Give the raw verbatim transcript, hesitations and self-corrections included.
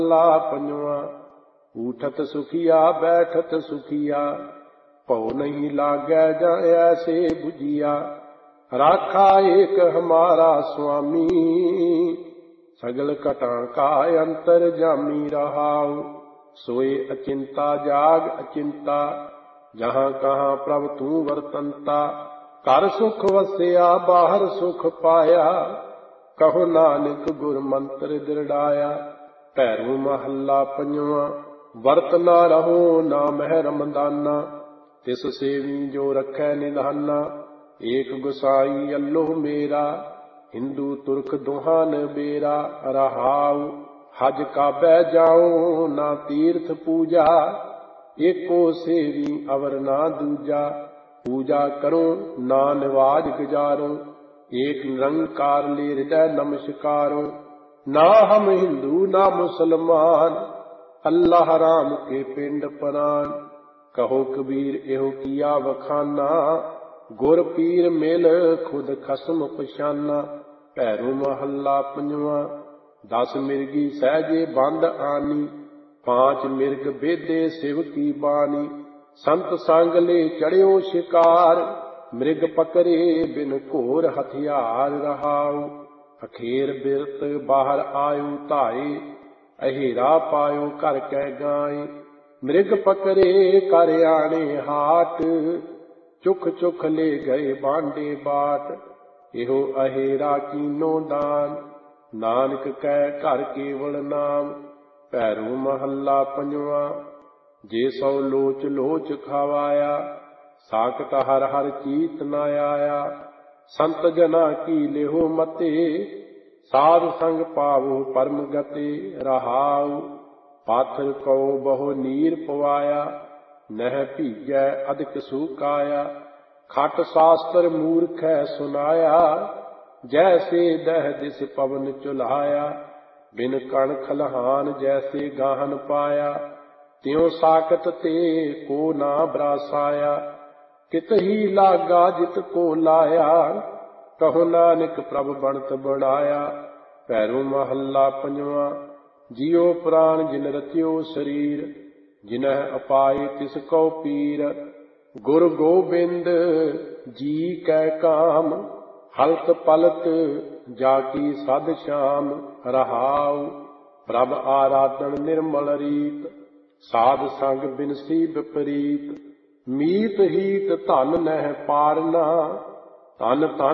ला पंजवा। उठत सुखिया बैठत सुखिया, भौ नहीं लागै जा ऐसे बुझिया। राखा एक हमारा स्वामी, सगल घटा का अंतर जामी रहाऊ। सोए अचिंता जाग अचिंता, जहाँ कहाँ प्रभ तू वर्तंता। कर सुख वसिया बाहर सुख पाया, कहो नानक गुर मंत्र दृढ़ाया। भैरू महला पंजवा। वर्त ना रहो ना मह रमदाना, तिस सेवी जो रखै निधाना। एक गुसाई अल्लोह मेरा, हिंदू तुर्क दुहान बेरा। रहाऊ हज काबे जाओ ना तीर्थ पूजा, एको सेवी अवर ना दूजा। पूजा करो ना निवाज गुजारो, एक निरंकार ले हृदय नमस्कारो। ना हम हिंदू ना मुसलमान, अल्लाह राम के पिंड परान। कहो कबीर एहो किया वखाना, गुर पीर मिल खुद खसम पछाना। भैरू महला पंजवा। दस मिर्गी सहजे बंद आनी, पांच मिर्ग बेदे शिव की बानी। संत संग ले चढ़ियो शिकार, मृग पकड़े बिन घोर हथियार। रहाऊ अखेर बिरत बाहर आयो धाए, अहेरा पायो कर कै गाए। मृग पकड़े कर आने हाट, चुख चुख ले गए बांडे बाट। एहो अहेरा कीनो दान, नानक कै घर केवल नाम। भैरू महला पंजवा। जे सौ लोच लोच खावाया, साकट हर हर चीत न आया। संत जना की लेहो मते, साध संग पावो परम गते। रहाऊ पाथर को बहु नीर पवाया, नह भीजै अधिक सुकाया। खट शास्त्र मूर्ख है सुनाया, जैसे दह दिस पवन चुलाया। बिन कण खलहान जैसे गाहन पाया, त्यों साकत ते को ना बरासाया। कित ही लागा जित को लाया, कहो नानक प्रभ बनत बढ़ाया। भैरू महला पंजवा। जियो प्राण जिन रचियो शरीर, जिनह अपाए तिस को पीर। गुर गोबिंद जी कै काम, हलत पलत जाकी सद श्याम। रहाऊ प्रभ आराधन निर्मल रीत, साध संग बिनसी विपरीत। मीत हीत धन नह पारना, तन तन